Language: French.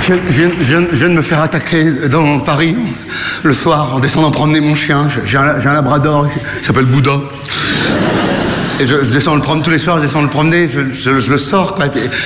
Je viens de me faire attaquer dans Paris, le soir, en descendant promener mon chien. J'ai un labrador qui s'appelle Bouddha. Et je descends le promener tous les soirs, je le sors, quoi.